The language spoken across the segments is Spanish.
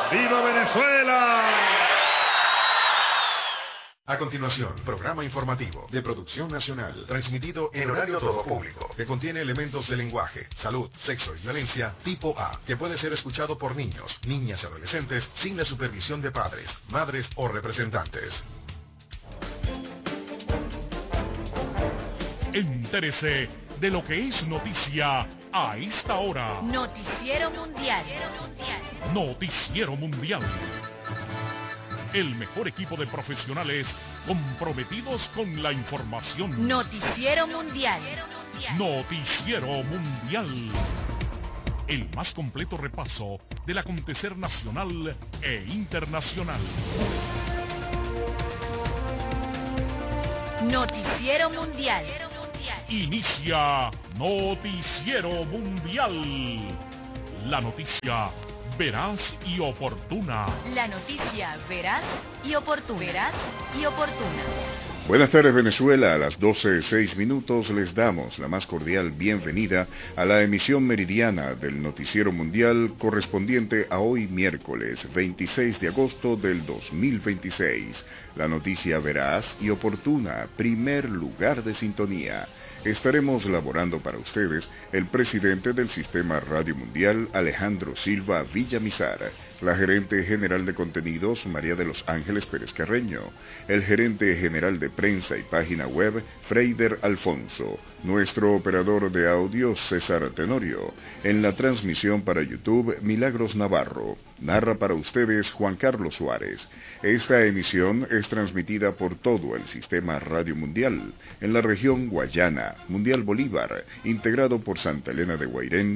¡Viva Venezuela! A continuación, programa informativo de producción nacional, transmitido en horario todo público, que contiene elementos de lenguaje, salud, sexo y violencia tipo A, que puede ser escuchado por niños, niñas y adolescentes sin la supervisión de padres, madres o representantes. Entérese de lo que es noticia a esta hora. Noticiero Mundial. Noticiero Mundial. El mejor equipo de profesionales comprometidos con la información. Noticiero Mundial. Noticiero Mundial. El más completo repaso del acontecer nacional e internacional. Noticiero Mundial. Inicia Noticiero Mundial. La noticia veraz y oportuna. La noticia veraz y oportuna. Veraz y oportuna. Buenas tardes, Venezuela. A las 12:06 les damos la más cordial bienvenida a la emisión meridiana del Noticiero Mundial correspondiente a hoy miércoles 26 de agosto del 2026. La noticia veraz y oportuna, primer lugar de sintonía. Estaremos laborando para ustedes el presidente del Sistema Radio Mundial, Alejandro Silva Villamizar, la gerente general de contenidos, María de los Ángeles Pérez Carreño, el gerente general de prensa y página web, Freider Alfonso, nuestro operador de audio, César Tenorio, en la transmisión para YouTube, Milagros Navarro, narra para ustedes Juan Carlos Suárez. Esta emisión es transmitida por todo el Sistema Radio Mundial, en la región Guayana, Mundial Bolívar, integrado por Santa Elena de Guairén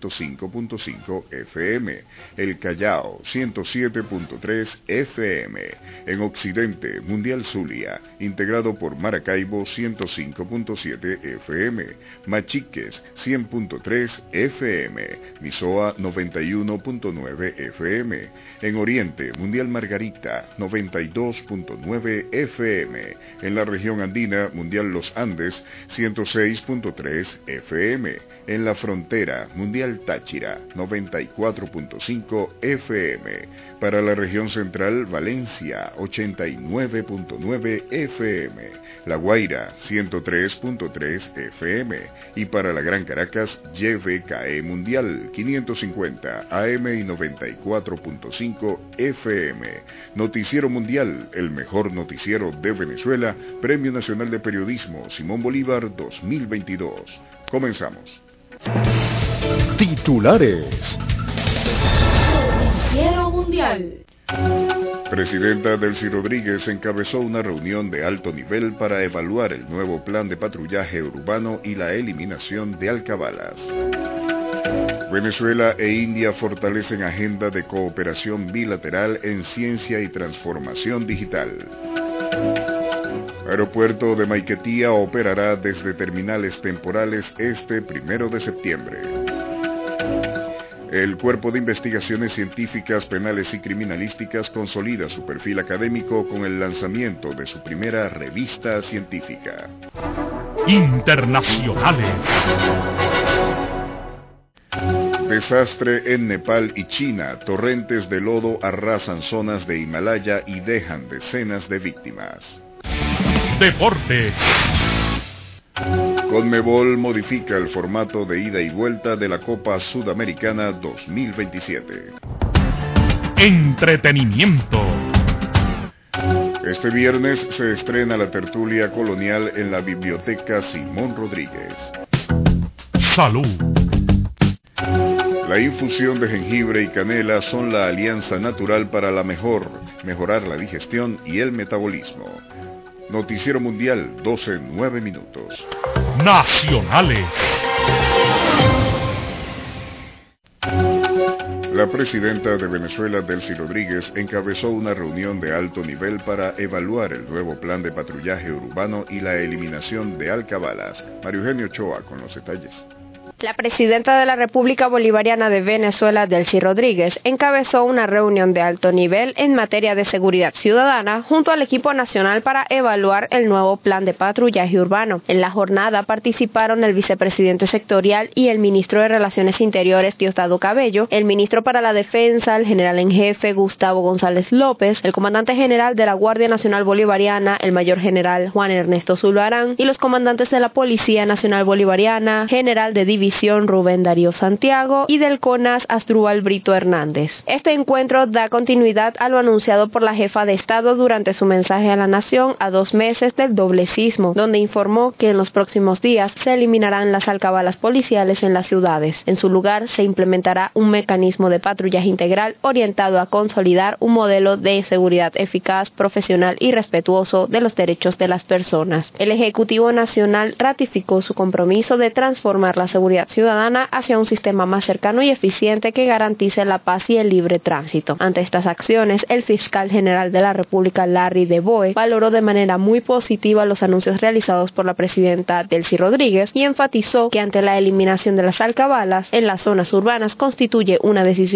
105.5 FM, El Callao 107.3 FM, en Occidente, Mundial Zulia, integrado por Maracaibo 105.7 FM, Machiques 100.3 FM, Misoa 91.9 FM, en Oriente, Mundial Margarita 92.9 FM, en la región andina, Mundial Los Andes 106.3 FM, en la frontera, Mundial Táchira 94.5 FM, para la región central, Valencia 89.9 FM, La Guaira 103.3 FM y para la Gran Caracas, YVKE Mundial 550 AM y 94.5 FM. Noticiero Mundial, el mejor noticiero de Venezuela, Premio Nacional de Periodismo Simón Bolívar 2022. Comenzamos. Titulares. Noticiero Mundial. Presidenta Delcy Rodríguez encabezó una reunión de alto nivel para evaluar el nuevo plan de patrullaje urbano y la eliminación de alcabalas. Venezuela e India fortalecen agenda de cooperación bilateral en ciencia y transformación digital. Aeropuerto de Maiquetía operará desde terminales temporales este 1 de septiembre. El Cuerpo de Investigaciones Científicas, Penales y Criminalísticas consolida su perfil académico con el lanzamiento de su primera revista científica. Internacionales. Desastre en Nepal y China. Torrentes de lodo arrasan zonas de Himalaya y dejan decenas de víctimas. Deportes. Conmebol modifica el formato de ida y vuelta de la Copa Sudamericana 2027. Entretenimiento. Este viernes se estrena la tertulia colonial en la Biblioteca Simón Rodríguez. Salud. La infusión de jengibre y canela son la alianza natural para mejorar la digestión y el metabolismo. Noticiero Mundial, 12:09. Nacionales. La presidenta de Venezuela, Delcy Rodríguez, encabezó una reunión de alto nivel para evaluar el nuevo plan de patrullaje urbano y la eliminación de alcabalas. Mario Eugenio Ochoa con los detalles. La presidenta de la República Bolivariana de Venezuela, Delcy Rodríguez, encabezó una reunión de alto nivel en materia de seguridad ciudadana junto al equipo nacional para evaluar el nuevo plan de patrullaje urbano. En la jornada participaron el vicepresidente sectorial y el ministro de Relaciones Interiores, Diosdado Cabello, el ministro para la Defensa, el general en jefe, Gustavo González López, el comandante general de la Guardia Nacional Bolivariana, el mayor general Juan Ernesto Zuluarán, y los comandantes de la Policía Nacional Bolivariana, general de división Rubén Darío Santiago y del CONAS Asdrúbal Brito Hernández. Este encuentro da continuidad a lo anunciado por la jefa de Estado durante su mensaje a la nación a 2 meses del doble sismo, donde informó que en los próximos días se eliminarán las alcabalas policiales en las ciudades. En su lugar se implementará un mecanismo de patrullaje integral orientado a consolidar un modelo de seguridad eficaz, profesional y respetuoso de los derechos de las personas. El Ejecutivo Nacional ratificó su compromiso de transformar la seguridad ciudadana hacia un sistema más cercano y eficiente que garantice la paz y el libre tránsito. Ante estas acciones, el fiscal general de la República, Larry de Boe, valoró de manera muy positiva los anuncios realizados por la presidenta Delcy Rodríguez y enfatizó que ante la eliminación de las alcabalas en las zonas urbanas constituye una decisión